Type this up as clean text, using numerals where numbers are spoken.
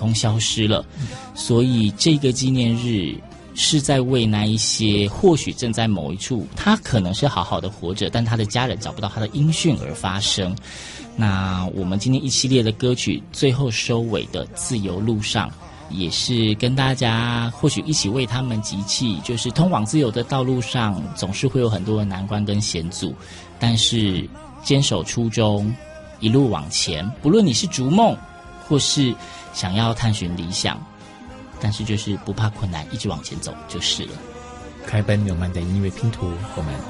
空消失了。所以这个纪念日是在为那一些或许正在某一处，他可能是好好的活着，但他的家人找不到他的音讯而发生。那我们今天一系列的歌曲最后收尾的自由路上，也是跟大家或许一起为他们集气，就是通往自由的道路上总是会有很多的难关跟险阻，但是坚守初衷，一路往前，不论你是逐梦或是想要探寻理想，但是就是不怕困难，一直往前走就是了。 开奔纽曼的音乐拼图，我们